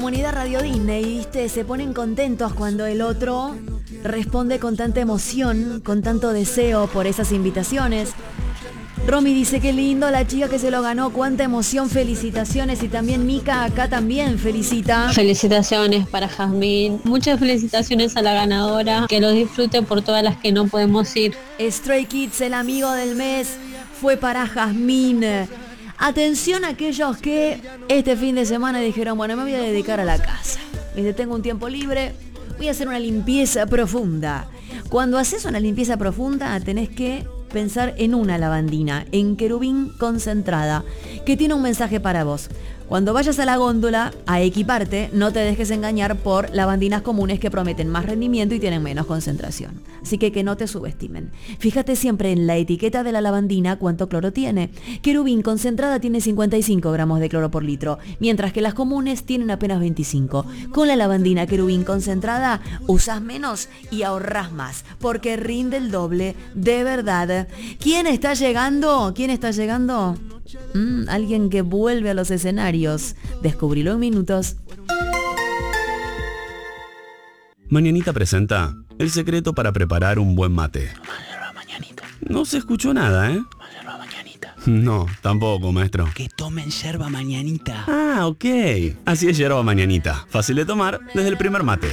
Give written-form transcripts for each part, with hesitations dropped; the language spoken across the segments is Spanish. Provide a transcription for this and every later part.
comunidad Radio Disney, ¿viste? Se ponen contentos cuando el otro responde con tanta emoción, con tanto deseo por esas invitaciones. Romy dice, qué lindo la chica que se lo ganó, cuánta emoción, felicitaciones. Y también Mica acá también felicita. Felicitaciones para Jazmín, muchas felicitaciones a la ganadora, que lo disfrute por todas las que no podemos ir. Stray Kids, el amigo del mes, fue para Jazmín. Atención a aquellos que este fin de semana dijeron, bueno, me voy a dedicar a la casa. Tengo un tiempo libre, voy a hacer una limpieza profunda. Cuando haces una limpieza profunda tenés que pensar en una lavandina, en querubín concentrada, que tiene un mensaje para vos. Cuando vayas a la góndola a equiparte, no te dejes engañar por lavandinas comunes que prometen más rendimiento y tienen menos concentración. Así que no te subestimen. Fíjate siempre en la etiqueta de la lavandina cuánto cloro tiene. Querubín concentrada tiene 55 gramos de cloro por litro, mientras que las comunes tienen apenas 25. Con la lavandina Querubín concentrada usás menos y ahorrás más, porque rinde el doble, de verdad. ¿Quién está llegando? ¿Quién está llegando? Alguien que vuelve a los escenarios. Descubrilo en minutos. Mañanita presenta el secreto para preparar un buen mate. No se escuchó nada, ¿eh? No, tampoco, maestro. Que tomen yerba mañanita. Ah, ok. Así es yerba mañanita. Fácil de tomar desde el primer mate.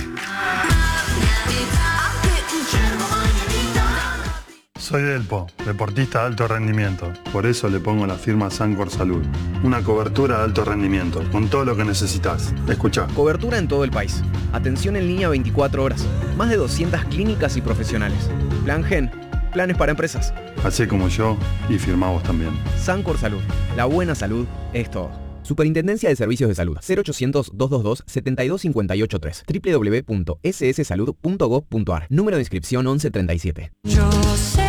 Soy Delpo, deportista de alto rendimiento. Por eso le pongo la firma Sancor Salud. Una cobertura de alto rendimiento, con todo lo que necesitas. Escuchá. Cobertura en todo el país. Atención en línea 24 horas. Más de 200 clínicas y profesionales. Plan Gen. Planes para empresas. Así como yo, y firmamos también. Sancor Salud. La buena salud es todo. Superintendencia de Servicios de Salud. 0800-222-72583. www.sssalud.gov.ar. Número de inscripción 1137. Yo sé.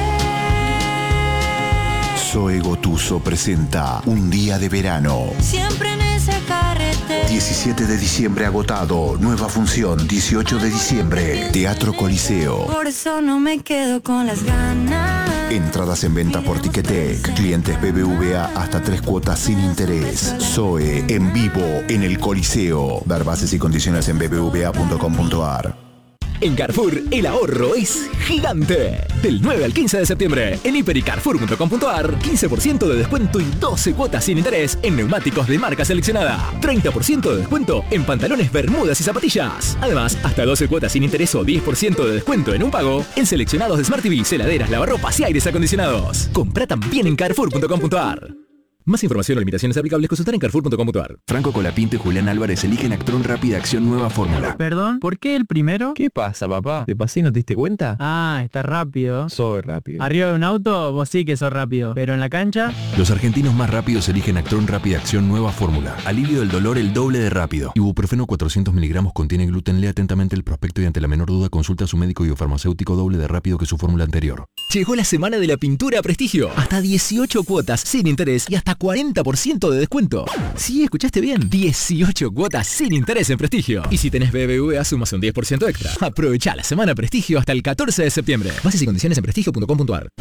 Zoe Gotuso presenta Un día de verano. Siempre en ese carrete. 17 de diciembre agotado. Nueva función 18 de diciembre. Teatro Coliseo. Por eso no me quedo con las ganas. Entradas en venta por Ticketek. Clientes BBVA hasta 3 cuotas sin interés. Zoe en vivo en el Coliseo. Ver bases y condiciones en bbva.com.ar. En Carrefour, el ahorro es gigante. Del 9 al 15 de septiembre, en hiper y carrefour.com.ar, 15% de descuento y 12 cuotas sin interés en neumáticos de marca seleccionada. 30% de descuento en pantalones, bermudas y zapatillas. Además, hasta 12 cuotas sin interés o 10% de descuento en un pago en seleccionados de Smart TV, heladeras, lavarropas y aires acondicionados. Compra también en carrefour.com.ar. Más información o limitaciones aplicables consultar en carrefour.com.ar. Franco Colapinto y Julián Álvarez eligen Actron Rápida Acción Nueva Fórmula. ¿Perdón? ¿Por qué el primero? ¿Qué pasa, papá? ¿Te pasé y no te diste cuenta? Ah, está rápido. Soy rápido. Arriba de un auto, vos sí que sos rápido. Pero en la cancha... Los argentinos más rápidos eligen Actron Rápida Acción Nueva Fórmula. Alivio del dolor el doble de rápido. Ibuprofeno 400 miligramos contiene gluten. Lee atentamente el prospecto y ante la menor duda consulta a su médico biofarmacéutico doble de rápido que su fórmula anterior. Llegó la semana de la pintura a Prestigio. Hasta 18 cuotas sin interés y hasta 40% de descuento. Sí, escuchaste bien. 18 cuotas sin interés en Prestigio. Y si tenés BBVA, sumas un 10% extra. Aprovecha la semana Prestigio hasta el 14 de septiembre. Bases y condiciones en prestigio.com.ar.